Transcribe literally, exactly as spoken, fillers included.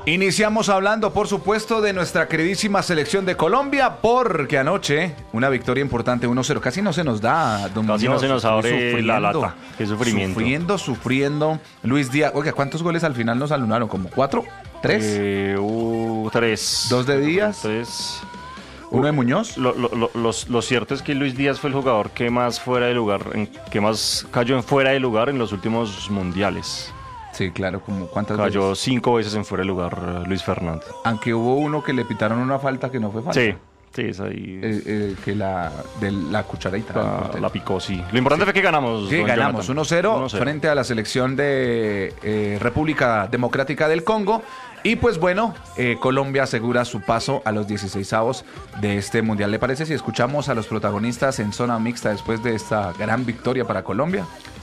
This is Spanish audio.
Iniciamos hablando, por supuesto, de nuestra queridísima selección de Colombia, porque anoche una victoria importante, uno cero. Casi no se nos da, don Casi Muñoz, no se nos abre la lata. Qué sufrimiento. Sufriendo, sufriendo. Luis Díaz, oiga, ¿cuántos goles al final nos alunaron? ¿Como cuatro? ¿Tres? Eh, uh, tres. ¿Dos de Díaz? Tres. ¿Uno de Muñoz? Lo, lo, lo, lo, lo cierto es que Luis Díaz fue el jugador que más fuera de lugar, en, que más cayó en fuera de lugar en los últimos mundiales. Sí, claro, como cuántas Cayó veces. cinco veces en fuera de lugar Luis Fernando. Aunque hubo uno que le pitaron una falta que no fue falta. Sí, sí, es ahí. Eh, eh, que la de la cucharadita. La, la picó, sí. Lo importante sí. fue que ganamos. Sí, ganamos uno cero frente a la selección de eh, República Democrática del Congo. Y pues bueno, eh, Colombia asegura su paso a los dieciseisavos de este mundial. ¿Le parece si escuchamos a los protagonistas en zona mixta después de esta gran victoria para Colombia?